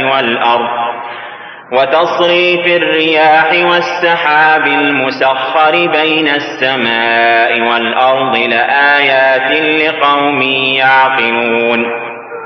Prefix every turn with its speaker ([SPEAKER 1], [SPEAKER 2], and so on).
[SPEAKER 1] والأرض وتصريف الرياح والسحاب المسخر بين السماء والأرض لآيات لقوم يعقلون